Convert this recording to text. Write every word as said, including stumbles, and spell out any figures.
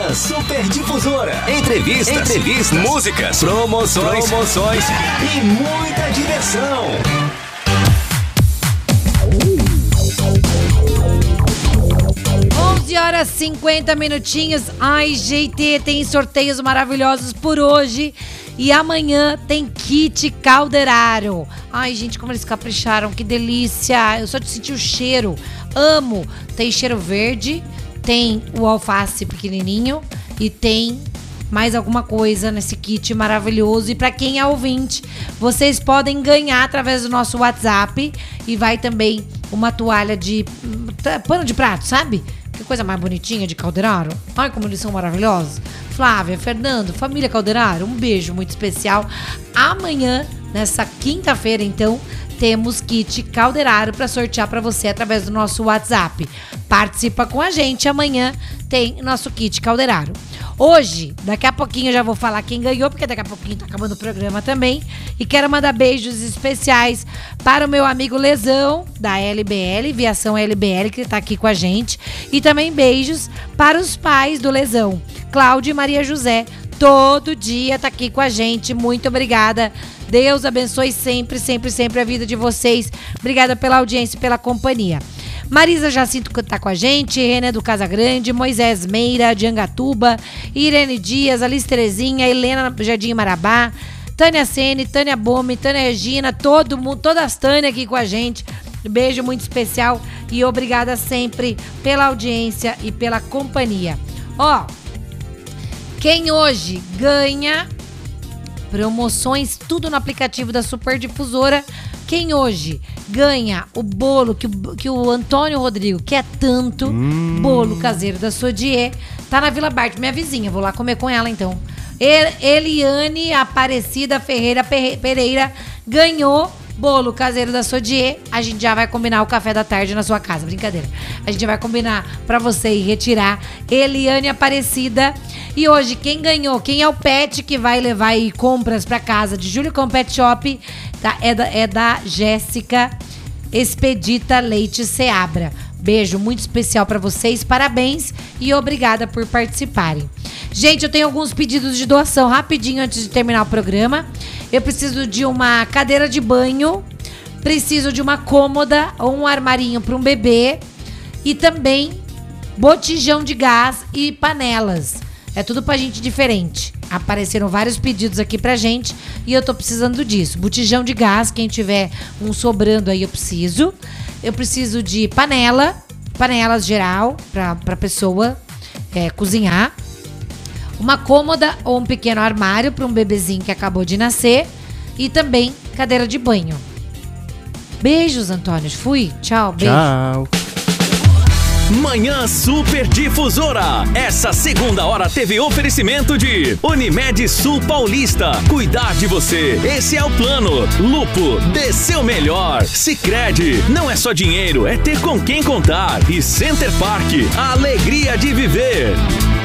Manhã Super Difusora. Entrevistas, Entrevistas, músicas, promoções, promoções e muita diversão. onze horas e cinquenta minutinhos. Ai, G T, tem sorteios maravilhosos por hoje. E amanhã tem kit Calderaro. Ai, gente, como eles capricharam, que delícia. Eu só de sentir o cheiro. Amo. Tem cheiro verde, tem o alface pequenininho e tem mais alguma coisa nesse kit maravilhoso. E para quem é ouvinte, vocês podem ganhar através do nosso WhatsApp. E vai também uma toalha de pano de prato, sabe? Que coisa mais bonitinha de Calderaro. Ai, como eles são maravilhosos. Flávia, Fernando, família Calderaro, um beijo muito especial. Amanhã, nessa quinta-feira, então, temos kit Calderaro para sortear para você através do nosso WhatsApp. Participa com a gente, amanhã tem nosso kit Calderaro. Hoje, daqui a pouquinho eu já vou falar quem ganhou, porque daqui a pouquinho tá acabando o programa também. E quero mandar beijos especiais para o meu amigo Lesão, da L B L, Viação L B L, que tá aqui com a gente. E também beijos para os pais do Lesão, Cláudia e Maria José. Todo dia tá aqui com a gente. Muito obrigada. Deus abençoe sempre, sempre, sempre a vida de vocês. Obrigada pela audiência e pela companhia. Marisa Jacinto tá com a gente, René do Casagrande, Moisés Meira de Angatuba, Irene Dias, Alice Terezinha, Helena Jardim Marabá, Tânia Sene, Tânia Bome, Tânia Regina, todo mundo, todas as Tânia aqui com a gente. Beijo muito especial e obrigada sempre pela audiência e pela companhia. Ó, quem hoje ganha promoções, tudo no aplicativo da Super Difusora. Quem hoje ganha o bolo que, que o Antônio Rodrigo quer tanto, hum. bolo caseiro da Sodier, tá na Vila Bart, minha vizinha, vou lá comer com ela então. Eliane Aparecida Ferreira Pereira ganhou bolo caseiro da Sodier. A gente já vai combinar o café da tarde na sua casa, brincadeira. A gente vai combinar pra você ir retirar. Eliane Aparecida. E hoje, quem ganhou, quem é o pet que vai levar aí compras pra casa de Júlio com Pet Shop, tá? é, da, é da Jéssica Expedita Leite Seabra. Beijo muito especial pra vocês, parabéns e obrigada por participarem. Gente, eu tenho alguns pedidos de doação rapidinho antes de terminar o programa. Eu preciso de uma cadeira de banho, preciso de uma cômoda ou um armarinho para um bebê e também botijão de gás e panelas. É tudo pra gente diferente. Apareceram vários pedidos aqui pra gente e eu tô precisando disso. Botijão de gás, quem tiver um sobrando aí eu preciso. Eu preciso de panela, panelas geral pra, pra pessoa é, cozinhar. Uma cômoda ou um pequeno armário para um bebezinho que acabou de nascer. E também cadeira de banho. Beijos, Antônio. Fui. Tchau. Beijo. Tchau. Manhã Super Difusora. Essa segunda hora teve oferecimento de Unimed Sul Paulista. Cuidar de você, esse é o plano. Lupo, dê seu melhor. Sicredi, não é só dinheiro, é ter com quem contar. E Center Park, a alegria de viver.